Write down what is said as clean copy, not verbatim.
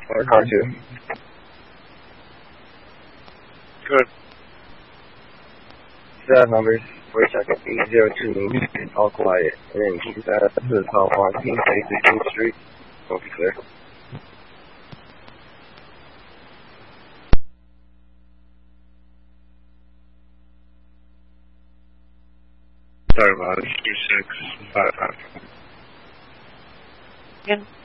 Or car 2. Good. Set numbers 4 seconds, 802, all quiet. And then keep that up to the top on Team 16th Street. Won't be clear. Sorry about it. 2655. Again.